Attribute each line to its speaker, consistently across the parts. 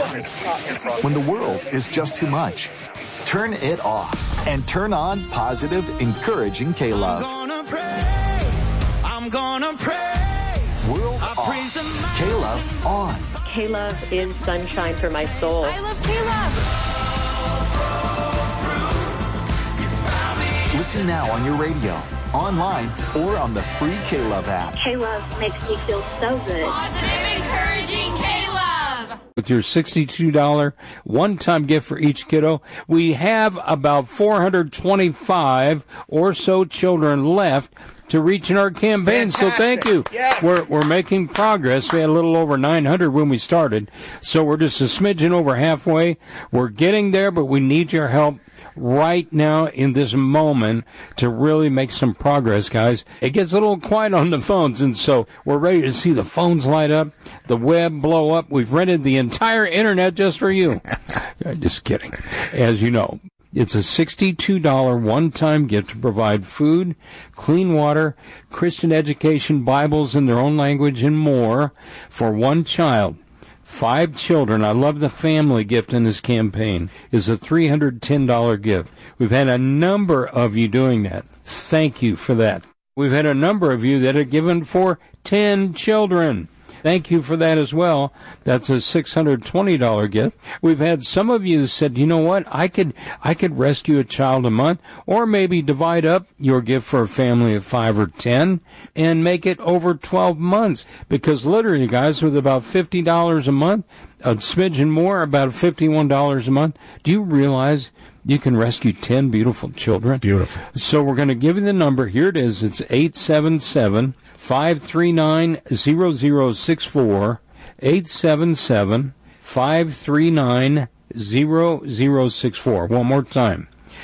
Speaker 1: When the world is just too much, turn it off and turn on positive, encouraging K-Love.
Speaker 2: I'm gonna praise.
Speaker 1: World off. K-Love on.
Speaker 3: K-Love is sunshine for my soul.
Speaker 4: I love K-Love.
Speaker 1: Listen now on your radio, online, or on the free K-Love app.
Speaker 5: K-Love makes me feel so good.
Speaker 4: Positive, encouraging K-Love.
Speaker 6: With your $62 one-time gift for each kiddo, we have about 425 or so children left to reach in our campaign.
Speaker 7: Fantastic.
Speaker 6: So thank you.
Speaker 7: Yes.
Speaker 6: We're making progress. We had a little over 900 when we started, so we're just a smidgen over halfway. We're getting there, but we need your help right now in this moment to really make some progress, guys. It gets a little quiet on the phones, and so we're ready to see the phones light up, the web blow up. We've rented the entire internet just for you. Just kidding. As you know, it's a $62 one-time gift to provide food, clean water, Christian education, Bibles in their own language, and more for one child. 5 children. I love the family gift in this campaign. Is a $310 gift. We've had a number of you doing that. Thank you for that. We've had a number of you that have given for 10 children. Thank you for that as well. That's a $620 gift. We've had some of you said, you know what, I could rescue a child a month, or maybe divide up your gift for a family of 5 or 10 and make it over 12 months. Because literally, guys, with about $50 a month, a smidgen more, about $51 a month, do you realize you can rescue 10 beautiful children?
Speaker 7: Beautiful.
Speaker 6: So we're going to give you the number. Here it is. It's 877-539-0064, 877-539-0064. One more time,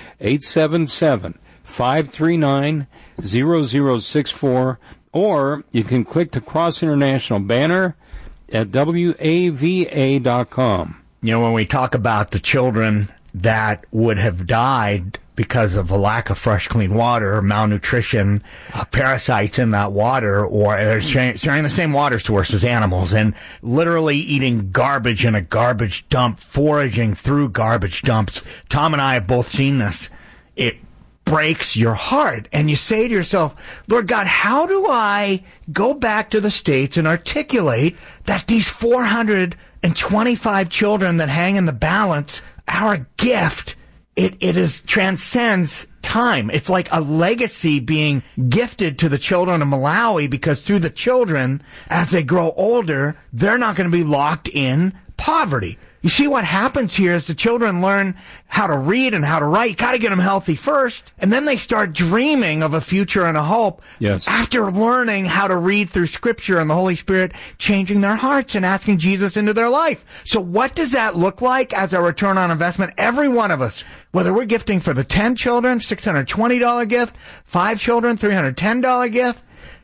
Speaker 6: 877-539-0064, or you can click the Cross International banner at WAVA.com.
Speaker 7: You know, when we talk about the children that would have died because of a lack of fresh, clean water, malnutrition, parasites in that water, or they're sharing the same water source as animals, and literally eating garbage in a garbage dump, foraging through garbage dumps. Tom and I have both seen this. It breaks your heart, and you say to yourself, Lord God, how do I go back to the States and articulate that these 425 children that hang in the balance, our gift, it transcends time. It's like a legacy being gifted to the children of Malawi, because through the children, as they grow older, they're not going to be locked in poverty. You see what happens here is the children learn how to read and how to write. You got to get them healthy first, and then they start dreaming of a future and a hope.
Speaker 6: Yes.
Speaker 7: After learning how to read through Scripture and the Holy Spirit changing their hearts and asking Jesus into their life. So what does that look like as a return on investment? Every one of us, whether we're gifting for the 10 children, $620 gift, 5 children, $310 gift,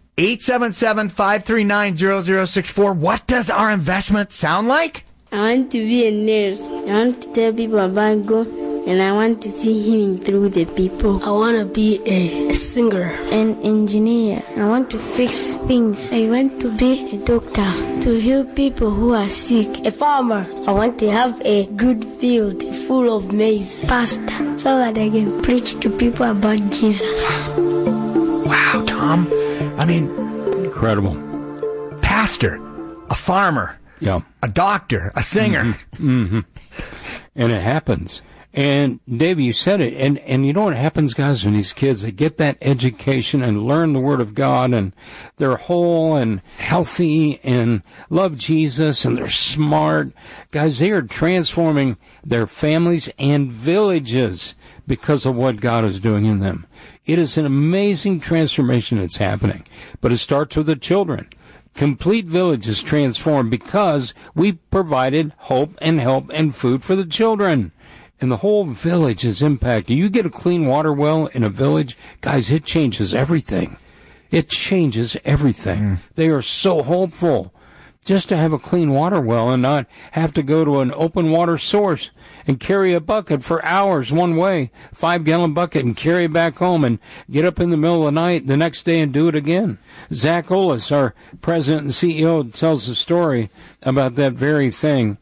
Speaker 7: 877-539-0064. What does our investment sound like?
Speaker 8: I want to be a nurse. I want to tell people about God, and I want to see healing through the people.
Speaker 9: I want to be a singer.
Speaker 8: An engineer. I want to fix things. I want to be a doctor, to heal people who are sick.
Speaker 9: A farmer.
Speaker 8: I want to have a good field full of maize.
Speaker 9: Pastor, so that I can preach to people about Jesus.
Speaker 7: Wow, Tom. I mean,
Speaker 6: incredible.
Speaker 7: Pastor, a farmer.
Speaker 6: Yeah.
Speaker 7: A doctor, a singer.
Speaker 6: Mm-hmm. And it happens. And Dave, you said it. And you know what happens, guys, when these kids, they get that education and learn the Word of God, and they're whole and healthy and love Jesus, and they're smart. Guys, they are transforming their families and villages because of what God is doing in them. It is an amazing transformation that's happening. But it starts with the children. Complete village is transformed because we provided hope and help and food for the children. And the whole village is impacted. You get a clean water well in a village, guys, it changes everything. It changes everything. They are so hopeful just to have a clean water well and not have to go to an open water source and carry a bucket for hours one way, 5-gallon bucket, and carry it back home and get up in the middle of the night the next day and do it again. Zach Olis, our president and CEO, tells the story about that very thing.